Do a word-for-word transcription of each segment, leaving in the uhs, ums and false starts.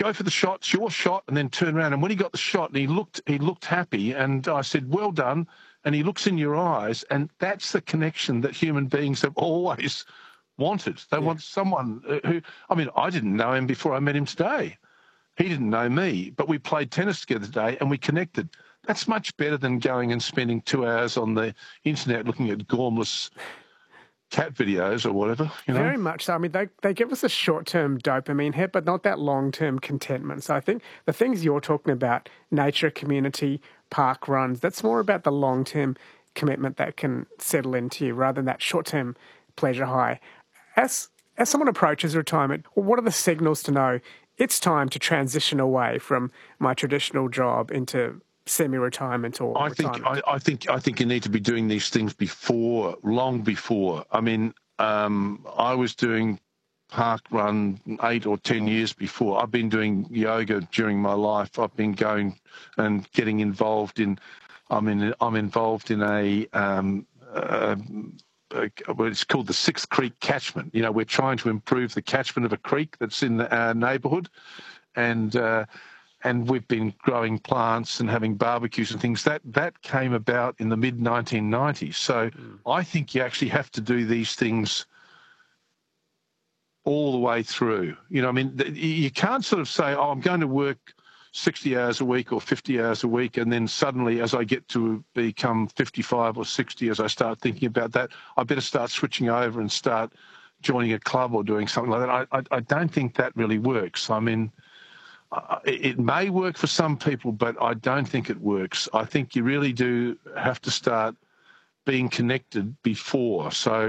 go for the shot, it's your shot, and then turn around. And when he got the shot, and he looked, he looked happy, and I said, well done. And he looks in your eyes, and that's the connection that human beings have always wanted. They yeah. want someone who, I mean, I didn't know him before I met him today. He didn't know me, but we played tennis together today and we connected. That's much better than going and spending two hours on the internet looking at gormless cat videos or whatever, you know? Very much so. I mean, they, they give us a short-term dopamine hit, but not that long-term contentment. So I think the things you're talking about, nature, community, park runs, that's more about the long-term commitment that can settle into you rather than that short-term pleasure high. As, as someone approaches retirement, what are the signals to know it's time to transition away from my traditional job into semi-retirement or I retirement? think I, I think I think you need to be doing these things before, long before. I mean, um, I was doing park run eight or ten years before. I've been doing yoga during my life. I've been going and getting involved in. I'm in. I'm involved in a. Um, uh, Uh, well, it's called the Sixth Creek Catchment. You know, we're trying to improve the catchment of a creek that's in our neighbourhood, and uh, and we've been growing plants and having barbecues and things. That that came about in the mid nineteen nineties. So mm. I think you actually have to do these things all the way through. You know, I mean, you can't sort of say, "Oh, I'm going to work sixty hours a week or fifty hours a week, and then suddenly as I get to become fifty-five or sixty, as I start thinking about that, I better start switching over and start joining a club or doing something like that." I, I, I don't think that really works. I mean, uh, it, it may work for some people, but I don't think it works. I think you really do have to start being connected before. So,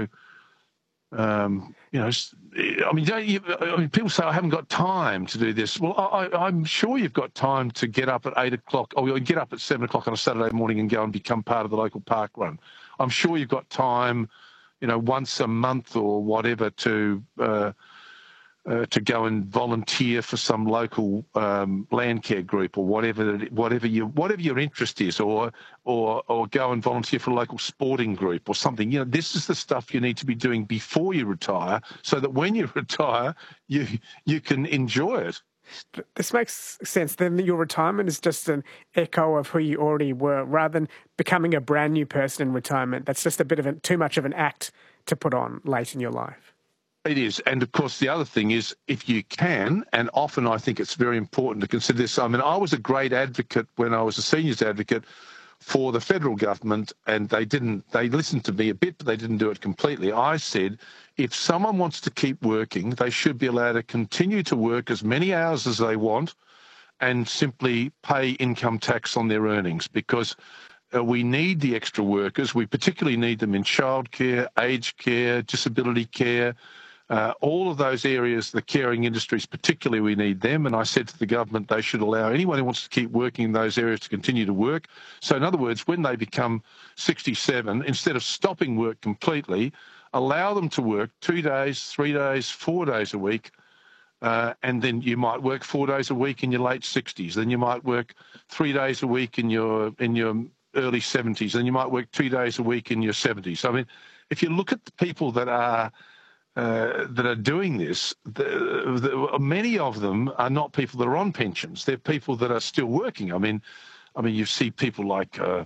um, you know, I mean, don't you, I mean, people say I haven't got time to do this. Well, I, I'm sure you've got time to get up at eight o'clock, or you get up at seven o'clock on a Saturday morning and go and become part of the local park run. I'm sure you've got time, you know, once a month or whatever to uh, uh, to go and volunteer for some local um, land care group or whatever whatever you whatever your interest is, or or or go and volunteer for a local sporting group or something. You know, this is the stuff you need to be doing before you retire, so that when you retire, you you can enjoy it. This makes sense. Then your retirement is just an echo of who you already were, rather than becoming a brand new person in retirement. That's just a bit of a, too much of an act to put on late in your life. It is. And of course, the other thing is, if you can, and often I think it's very important to consider this. I mean, I was a great advocate when I was a seniors advocate for the federal government, and they didn't, they listened to me a bit, but they didn't do it completely. I said, if someone wants to keep working, they should be allowed to continue to work as many hours as they want and simply pay income tax on their earnings, because Uh, we need the extra workers. We particularly need them in childcare, aged care, disability care, uh, all of those areas, the caring industries particularly, we need them. And I said to the government they should allow anyone who wants to keep working in those areas to continue to work. So in other words, when they become sixty-seven, instead of stopping work completely, allow them to work two days, three days, four days a week. Uh, and then you might work four days a week in your late sixties. Then you might work three days a week in your in your early seventies, and you might work two days a week in your seventies. I mean, if you look at the people that are uh, that are doing this, the, the, many of them are not people that are on pensions. They're people that are still working. I mean, I mean, you see people like, uh,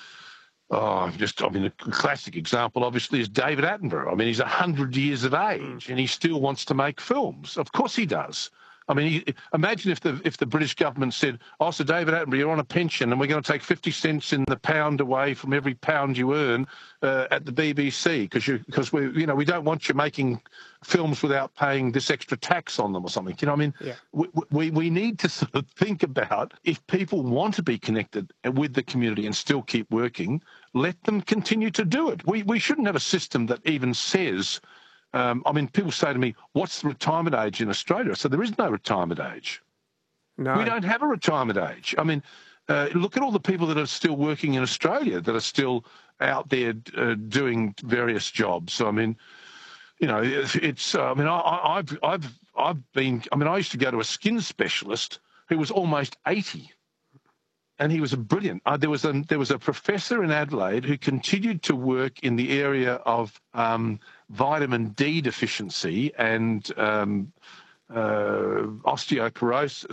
oh, just I mean, a classic example, obviously, is David Attenborough. I mean, he's a hundred years of age, and he still wants to make films. Of course, he does. I mean, imagine if the if the British government said, "Oh, so David Attenborough, you're on a pension, and we're going to take fifty cents in the pound away from every pound you earn uh, at the B B C because you because we you know we don't want you making films without paying this extra tax on them or something." You know, I mean, yeah. we, we we need to sort of think about, if people want to be connected with the community and still keep working, let them continue to do it. We we shouldn't have a system that even says. Um, I mean, people say to me, what's the retirement age in Australia? So there is no retirement age. No. We don't have a retirement age. I mean, uh, look at all the people that are still working in Australia, that are still out there uh, doing various jobs. So, I mean, you know, it's, it's uh, I mean, I, I've, I've, I've been, I mean, I used to go to a skin specialist who was almost eighty. And he was a brilliant. Uh, there was a there was a professor in Adelaide who continued to work in the area of um, vitamin D deficiency and um, uh, osteoporosis.